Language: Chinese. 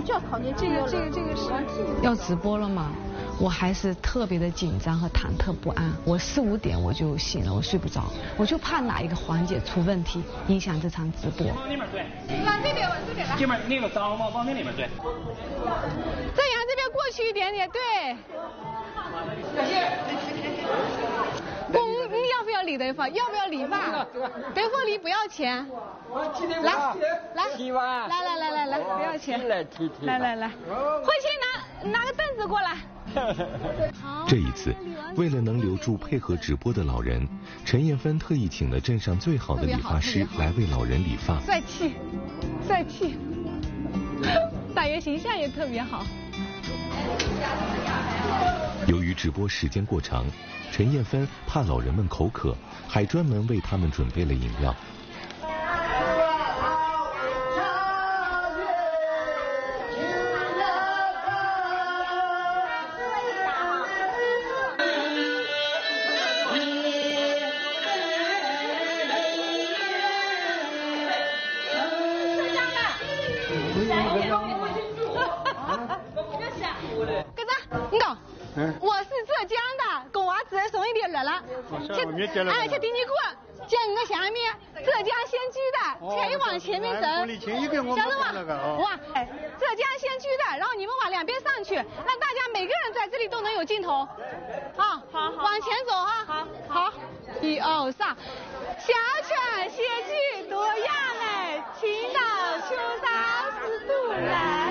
就要考虑这个是要直播了嘛，我还是特别的紧张和忐忑不安。我4、5点我就醒了，我睡不着，我就怕哪一个环节出问题，影响这场直播。 往里面对。 往这边来。 这边那个脏往那里面对。 再沿这边过去一点点，对。你要不要理对方？要不要理发？对方理不要钱。来，不要钱。来，慧清拿个凳子过来。 这一次，为了能留住配合直播的老人，陈艳芬特意请了镇上最好的理发师来为老人理发。 帅气，大爷形象也特别好。 由于直播时间过长，陈艳芬怕老人们口渴，还专门为他们准备了饮料。 我是浙江的，跟娃子送一点热了。去丁尼库，见你的下面，浙江先驱的，可以往前面走。晓得吗？哇，浙江先驱的，然后你们往两边上去，让大家每个人在这里都能有镜头。好，往前走哈。好，1、2、3，小犬写句多样美，青岛秋沙是渡来。